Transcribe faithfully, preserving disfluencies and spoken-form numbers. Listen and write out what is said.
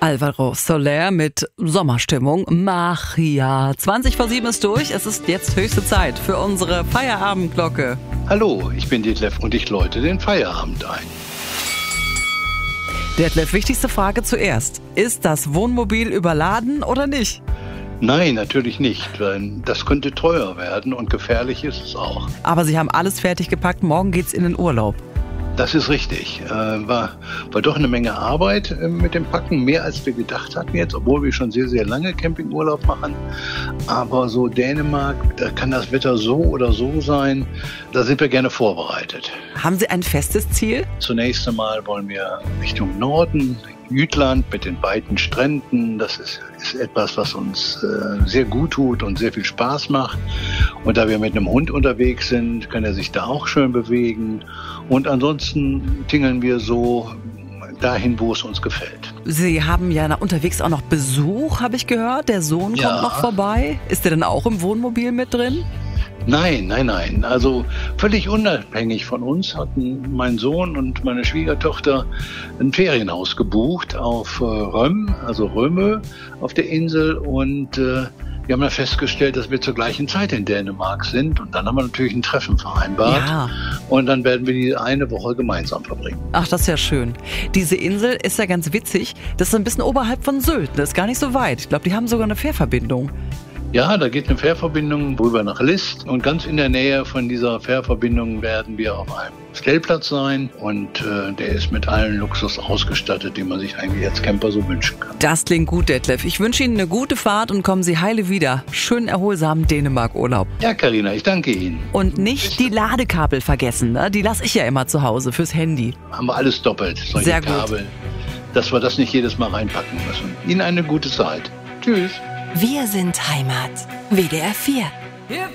Alvaro Soler mit Sommerstimmung. Magia. zwanzig vor sieben ist durch. Es ist jetzt höchste Zeit für unsere Feierabendglocke. Hallo, ich bin Detlef und ich läute den Feierabend ein. Detlef, wichtigste Frage zuerst. Ist das Wohnmobil überladen oder nicht? Nein, natürlich nicht, weil das könnte teuer werden und gefährlich ist es auch. Aber Sie haben alles fertig gepackt. Morgen geht's in den Urlaub. Das ist richtig. Äh, war, war doch eine Menge Arbeit äh, mit dem Packen, mehr als wir gedacht hatten jetzt, obwohl wir schon sehr, sehr lange Campingurlaub machen. Aber so Dänemark, da kann das Wetter so oder so sein, da sind wir gerne vorbereitet. Haben Sie ein festes Ziel? Zunächst einmal wollen wir Richtung Norden, Jütland mit den weiten Stränden. Das ist, ist etwas, was uns äh, sehr gut tut und sehr viel Spaß macht. Und da wir mit einem Hund unterwegs sind, kann er sich da auch schön bewegen. Und ansonsten tingeln wir so dahin, wo es uns gefällt. Sie haben ja unterwegs auch noch Besuch, habe ich gehört. Der Sohn Ja. kommt noch vorbei. Ist der denn auch im Wohnmobil mit drin? Nein, nein, nein. Also völlig unabhängig von uns hatten mein Sohn und meine Schwiegertochter ein Ferienhaus gebucht auf äh, Röm, also Röme auf der Insel. Und äh, wir haben dann festgestellt, dass wir zur gleichen Zeit in Dänemark sind. Und dann haben wir natürlich ein Treffen vereinbart. Ja. Und dann werden wir die eine Woche gemeinsam verbringen. Ach, das ist ja schön. Diese Insel ist ja ganz witzig. Das ist ein bisschen oberhalb von Sylt. Das ist gar nicht so weit. Ich glaube, die haben sogar eine Fährverbindung. Ja, da geht eine Fährverbindung rüber nach List und ganz in der Nähe von dieser Fährverbindung werden wir auf einem Stellplatz sein und äh, der ist mit allen Luxus ausgestattet, den man sich eigentlich als Camper so wünschen kann. Das klingt gut, Detlef. Ich wünsche Ihnen eine gute Fahrt und kommen Sie heile wieder. Schönen erholsamen Dänemark-Urlaub. Ja, Carina, ich danke Ihnen. Und nicht die Ladekabel vergessen, ne? Die lasse ich ja immer zu Hause fürs Handy. Haben wir alles doppelt, solche Sehr gut. Kabel, dass wir das nicht jedes Mal reinpacken müssen. Ihnen eine gute Zeit. Tschüss. Wir sind Heimat. W D R vier.